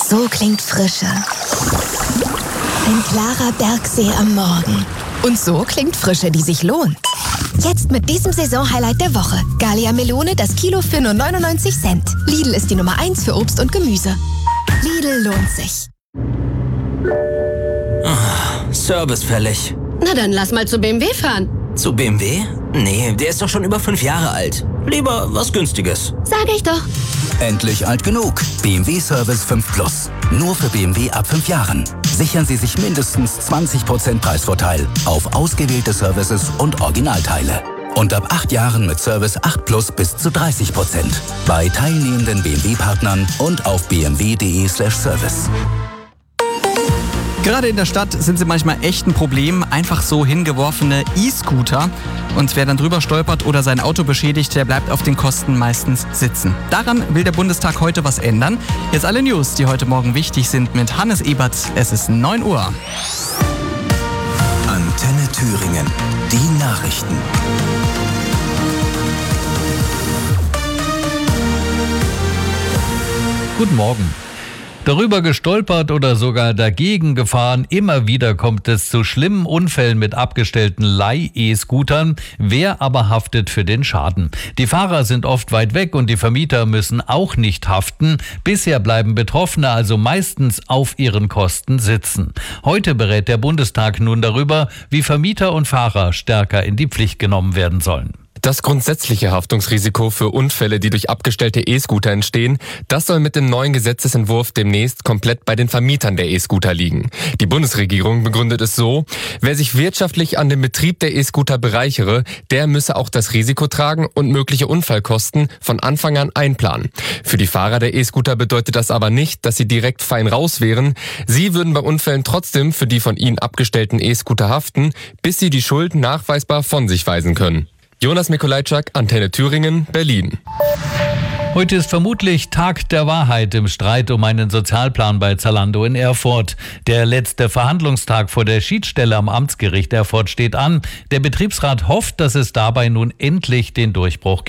So klingt Frische. Ein klarer Bergsee am Morgen. Und so klingt Frische, die sich lohnt. Jetzt mit diesem Saisonhighlight der Woche. Gallia Melone, das Kilo für nur 99 Cent. Lidl ist die Nummer 1 für Obst und Gemüse. Lidl lohnt sich. Service fällig. Na dann lass mal zu BMW fahren. Zu BMW? Nee, der ist doch schon über 5 Jahre alt. Lieber was Günstiges. Sag ich doch. Endlich alt genug. BMW Service 5 Plus. Nur für BMW ab 5 Jahren. Sichern Sie sich mindestens 20% Preisvorteil auf ausgewählte Services und Originalteile. Und ab 8 Jahren mit Service 8 Plus bis zu 30%. Bei teilnehmenden BMW-Partnern und auf bmw.de/service. Gerade in der Stadt sind sie manchmal echt ein Problem. Einfach so hingeworfene E-Scooter. Und wer dann drüber stolpert oder sein Auto beschädigt, der bleibt auf den Kosten meistens sitzen. Daran will der Bundestag heute was ändern. Jetzt alle News, die heute Morgen wichtig sind, mit Hannes Ebert. Es ist 9 Uhr. Antenne Thüringen. Die Nachrichten. Guten Morgen. Darüber gestolpert oder sogar dagegen gefahren, immer wieder kommt es zu schlimmen Unfällen mit abgestellten Leih-E-Scootern. Wer aber haftet für den Schaden? Die Fahrer sind oft weit weg und die Vermieter müssen auch nicht haften. Bisher bleiben Betroffene also meistens auf ihren Kosten sitzen. Heute berät der Bundestag nun darüber, wie Vermieter und Fahrer stärker in die Pflicht genommen werden sollen. Das grundsätzliche Haftungsrisiko für Unfälle, die durch abgestellte E-Scooter entstehen, das soll mit dem neuen Gesetzesentwurf demnächst komplett bei den Vermietern der E-Scooter liegen. Die Bundesregierung begründet es so: Wer sich wirtschaftlich an dem Betrieb der E-Scooter bereichere, der müsse auch das Risiko tragen und mögliche Unfallkosten von Anfang an einplanen. Für die Fahrer der E-Scooter bedeutet das aber nicht, dass sie direkt fein raus wären. Sie würden bei Unfällen trotzdem für die von ihnen abgestellten E-Scooter haften, bis sie die Schuld nachweisbar von sich weisen können. Jonas Mikolajczak, Antenne Thüringen, Berlin. Heute ist vermutlich Tag der Wahrheit im Streit um einen Sozialplan bei Zalando in Erfurt. Der letzte Verhandlungstag vor der Schiedsstelle am Amtsgericht Erfurt steht an. Der Betriebsrat hofft, dass es dabei nun endlich den Durchbruch gibt.